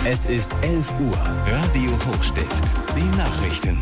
Es ist 11 Uhr. Radio Hochstift. Die Nachrichten.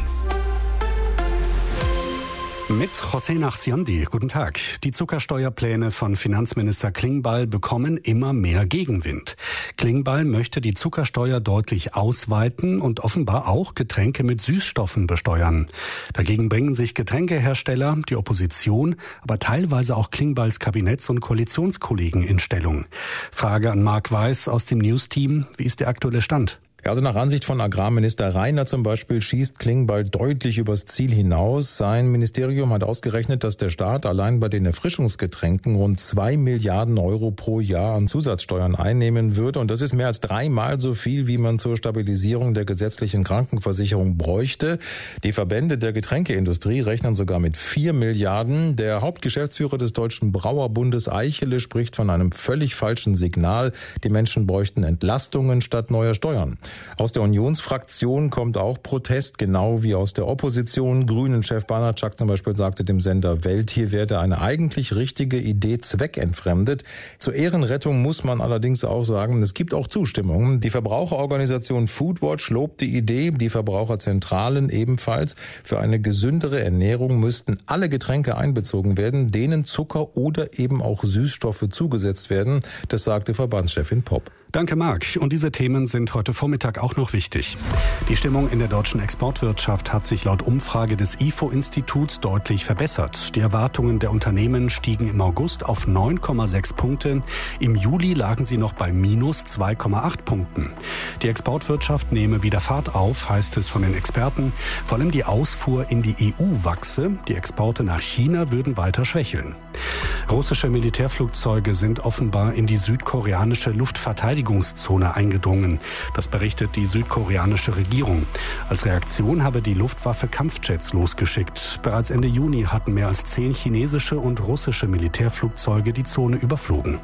Mit José Nachsiandi. Guten Tag. Die Zuckersteuerpläne von Finanzminister Klingbeil bekommen immer mehr Gegenwind. Klingbeil möchte die Zuckersteuer deutlich ausweiten und offenbar auch Getränke mit Süßstoffen besteuern. Dagegen bringen sich Getränkehersteller, die Opposition, aber teilweise auch Klingbeils Kabinetts- und Koalitionskollegen in Stellung. Frage an Marc Weiß aus dem News-Team. Wie ist der aktuelle Stand? Also nach Ansicht von Agrarminister Reiner zum Beispiel schießt Klingbeil deutlich übers Ziel hinaus. Sein Ministerium hat ausgerechnet, dass der Staat allein bei den Erfrischungsgetränken rund 2 Milliarden Euro pro Jahr an Zusatzsteuern einnehmen würde. Und das ist mehr als 3-mal so viel, wie man zur Stabilisierung der gesetzlichen Krankenversicherung bräuchte. Die Verbände der Getränkeindustrie rechnen sogar mit 4 Milliarden. Der Hauptgeschäftsführer des Deutschen Brauerbundes Eichele spricht von einem völlig falschen Signal. Die Menschen bräuchten Entlastungen statt neuer Steuern. Aus der Unionsfraktion kommt auch Protest, genau wie aus der Opposition. Grünen-Chef Banatschak zum Beispiel sagte dem Sender Welt, hier werde eine eigentlich richtige Idee zweckentfremdet. Zur Ehrenrettung muss man allerdings auch sagen, es gibt auch Zustimmung. Die Verbraucherorganisation Foodwatch lobt die Idee, die Verbraucherzentralen ebenfalls. Für eine gesündere Ernährung müssten alle Getränke einbezogen werden, denen Zucker oder eben auch Süßstoffe zugesetzt werden. Das sagte Verbandschefin Popp. Danke, Marc. Und diese Themen sind heute Vormittag auch noch wichtig. Die Stimmung in der deutschen Exportwirtschaft hat sich laut Umfrage des IFO-Instituts deutlich verbessert. Die Erwartungen der Unternehmen stiegen im August auf 9,6 Punkte. Im Juli lagen sie noch bei minus 2,8 Punkten. Die Exportwirtschaft nehme wieder Fahrt auf, heißt es von den Experten. Vor allem die Ausfuhr in die EU wachse. Die Exporte nach China würden weiter schwächeln. Russische Militärflugzeuge sind offenbar in die südkoreanische Luftverteidigungszone eingedrungen. Das berichtet die südkoreanische Regierung. Als Reaktion habe die Luftwaffe Kampfjets losgeschickt. Bereits Ende Juni hatten mehr als 10 chinesische und russische Militärflugzeuge die Zone überflogen.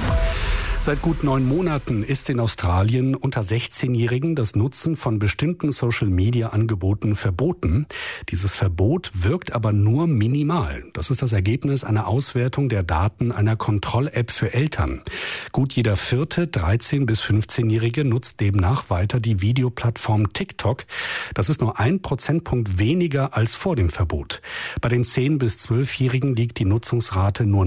Seit gut 9 Monaten ist in Australien unter 16-Jährigen das Nutzen von bestimmten Social-Media-Angeboten verboten. Dieses Verbot wirkt aber nur minimal. Das ist das Ergebnis einer Auswertung der Daten einer Kontroll-App für Eltern. Gut jeder 4. 13- bis 15-Jährige nutzt demnach weiter die Videoplattform TikTok. Das ist nur 1 Prozentpunkt weniger als vor dem Verbot. Bei den 10- bis 12-Jährigen liegt die Nutzungsrate nur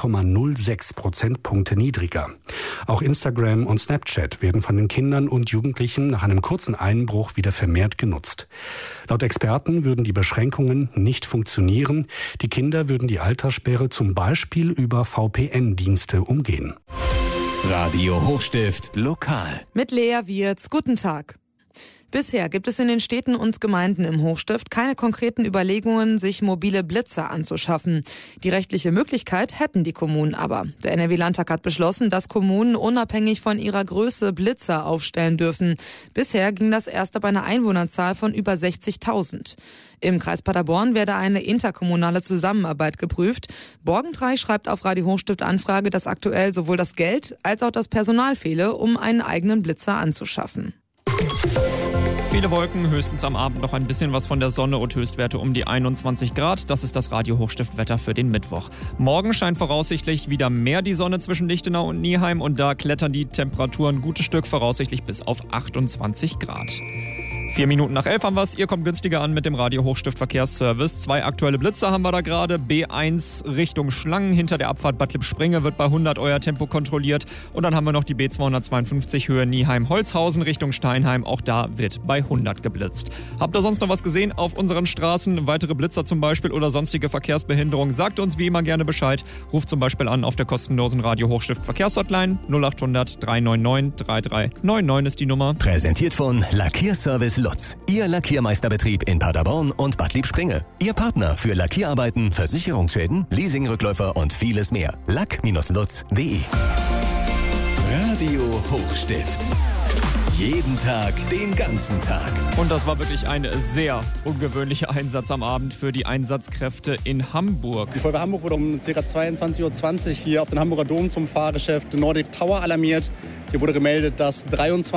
0,06 Prozentpunkte niedriger. Auch Instagram und Snapchat werden von den Kindern und Jugendlichen nach einem kurzen Einbruch wieder vermehrt genutzt. Laut Experten würden die Beschränkungen nicht funktionieren. Die Kinder würden die Alterssperre zum Beispiel über VPN-Dienste umgehen. Radio Hochstift lokal. Mit Lea Wirz. Guten Tag. Bisher gibt es in den Städten und Gemeinden im Hochstift keine konkreten Überlegungen, sich mobile Blitzer anzuschaffen. Die rechtliche Möglichkeit hätten die Kommunen aber. Der NRW-Landtag hat beschlossen, dass Kommunen unabhängig von ihrer Größe Blitzer aufstellen dürfen. Bisher ging das erst ab einer Einwohnerzahl von über 60.000. Im Kreis Paderborn werde eine interkommunale Zusammenarbeit geprüft. Borgentreich schreibt auf Radio Hochstift Anfrage, dass aktuell sowohl das Geld als auch das Personal fehle, um einen eigenen Blitzer anzuschaffen. Viele Wolken, höchstens am Abend noch ein bisschen was von der Sonne und Höchstwerte um die 21 Grad. Das ist das Radio Hochstift-Wetter für den Mittwoch. Morgen scheint voraussichtlich wieder mehr die Sonne zwischen Lichtenau und Nieheim und da klettern die Temperaturen ein gutes Stück, voraussichtlich bis auf 28 Grad. 4 Minuten nach 11 haben wir es. Ihr kommt günstiger an mit dem Radio Hochstift Verkehrsservice. 2 aktuelle Blitzer haben wir da gerade. B1 Richtung Schlangen hinter der Abfahrt Bad Lippspringe wird bei 100 euer Tempo kontrolliert. Und dann haben wir noch die B252 Höhe Nieheim-Holzhausen Richtung Steinheim. Auch da wird bei 100 geblitzt. Habt ihr sonst noch was gesehen auf unseren Straßen? Weitere Blitzer zum Beispiel oder sonstige Verkehrsbehinderung? Sagt uns wie immer gerne Bescheid. Ruft zum Beispiel an auf der kostenlosen Radio Hochstift Verkehrshotline 0800 399 3399 ist die Nummer. Präsentiert von Lackierservice Lutz. Ihr Lackiermeisterbetrieb in Paderborn und Bad Lippspringe. Ihr Partner für Lackierarbeiten, Versicherungsschäden, Leasingrückläufer und vieles mehr. lack-lutz.de. Radio Hochstift. Jeden Tag, den ganzen Tag. Und das war wirklich ein sehr ungewöhnlicher Einsatz am Abend für die Einsatzkräfte in Hamburg. Die Feuerwehr Hamburg wurde um ca. 22.20 Uhr hier auf den Hamburger Dom zum Fahrgeschäft Nordic Tower alarmiert. Hier wurde gemeldet, dass 23